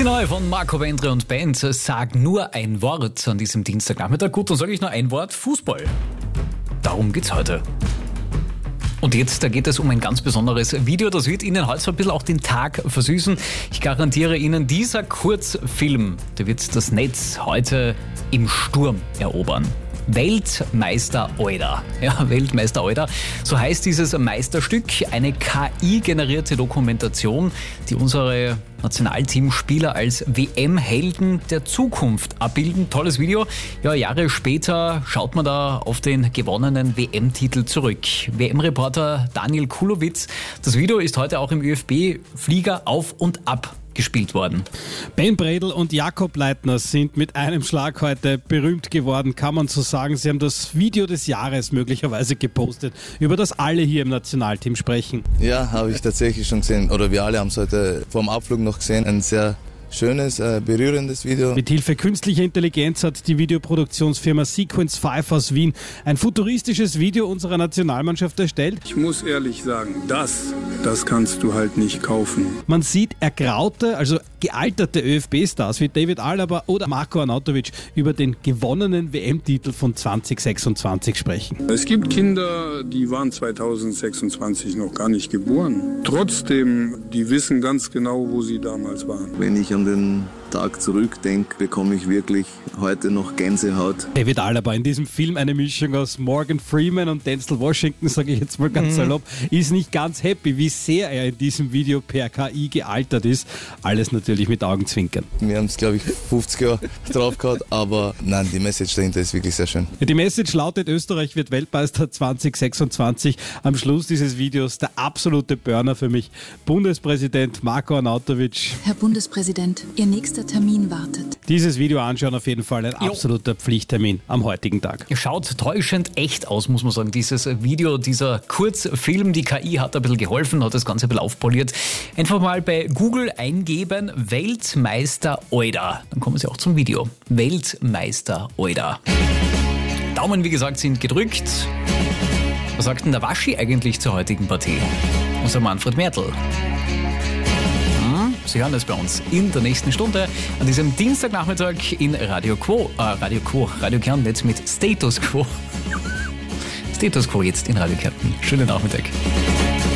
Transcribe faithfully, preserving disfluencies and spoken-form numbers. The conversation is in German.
Die neue von Marco Wendre und Band, Sag nur ein Wort an diesem Dienstagnachmittag. Gut, dann sage ich nur ein Wort, Fußball. Darum geht's heute. Und jetzt, da geht es um ein ganz besonderes Video. Das wird Ihnen heute so ein bisschen auch den Tag versüßen. Ich garantiere Ihnen, dieser Kurzfilm, der wird das Netz heute im Sturm erobern. Weltmeister Oida. Ja, Weltmeister Oida. So heißt dieses Meisterstück. Eine K I-generierte Dokumentation, die unsere Nationalteamspieler als W M-Helden der Zukunft abbilden. Tolles Video. Ja, Jahre später schaut man da auf den gewonnenen W M-Titel zurück. W M-Reporter Daniel Kulowitz. Das Video ist heute auch im Ö F B-Flieger auf und ab gespielt worden. Ben Bredl und Jakob Leitner sind mit einem Schlag heute berühmt geworden, kann man so sagen. Sie haben das Video des Jahres möglicherweise gepostet, über das alle hier im Nationalteam sprechen. Ja, habe ich tatsächlich schon gesehen. Oder wir alle haben es heute vor dem Abflug noch gesehen. Ein sehr schönes, äh, berührendes Video. Mit Hilfe künstlicher Intelligenz hat die Videoproduktionsfirma Sequence fünf aus Wien ein futuristisches Video unserer Nationalmannschaft erstellt. Ich muss ehrlich sagen, das, das kannst du halt nicht kaufen. Man sieht ergraute, also gealterte Ö F B-Stars wie David Alaba oder Marko Arnautovic über den gewonnenen W M-Titel von zwanzig sechsundzwanzig sprechen. Es gibt Kinder, die waren zwanzig sechsundzwanzig noch gar nicht geboren. Trotzdem, die wissen ganz genau, wo sie damals waren. Wenn ich an den Tag zurückdenke, bekomme ich wirklich heute noch Gänsehaut. David Alaba in diesem Film, eine Mischung aus Morgan Freeman und Denzel Washington, sage ich jetzt mal ganz salopp, ist nicht ganz happy, wie sehr er in diesem Video per K I gealtert ist. Alles natürlich mit Augenzwinkern. Wir haben es, glaube ich, fünfzig Jahre drauf gehabt, aber nein, die Message dahinter ist wirklich sehr schön. Die Message lautet, Österreich wird Weltmeister zwanzig sechsundzwanzig. Am Schluss dieses Videos der absolute Burner für mich. Bundespräsident Marko Arnautovic. Herr Bundespräsident, Ihr nächster Termin wartet. Dieses Video anschauen, auf jeden Fall ein Jo. absoluter Pflichttermin am heutigen Tag. Schaut täuschend echt aus, muss man sagen. Dieses Video, dieser Kurzfilm, die K I hat ein bisschen geholfen, hat das Ganze ein bisschen aufpoliert. Einfach mal bei Google eingeben, Weltmeister Oida. Dann kommen Sie auch zum Video. Weltmeister Oida. Daumen, wie gesagt, sind gedrückt. Was sagt denn der Waschi eigentlich zur heutigen Partie? Unser Manfred Mertl. Sie hören es bei uns in der nächsten Stunde an diesem Dienstagnachmittag in Radio Quo, äh, Radio Quo, Radio Kärnten jetzt mit Status Quo. Status Quo jetzt in Radio Kärnten. Schönen Nachmittag.